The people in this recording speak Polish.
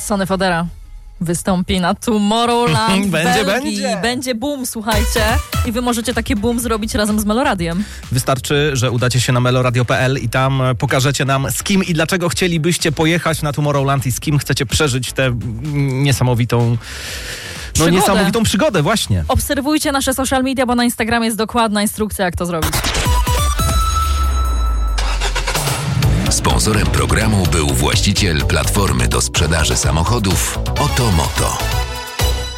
Sonny Fodera wystąpi na Tomorrowland Będzie. Będzie boom, słuchajcie. I wy możecie takie boom zrobić razem z Meloradiem. Wystarczy, że udacie się na meloradio.pl i tam pokażecie nam, z kim i dlaczego chcielibyście pojechać na Tomorrowland i z kim chcecie przeżyć tę niesamowitą przygodę, właśnie. Obserwujcie nasze social media, bo na Instagramie jest dokładna instrukcja, jak to zrobić. Sponsorem programu był właściciel platformy do sprzedaży samochodów Otomoto.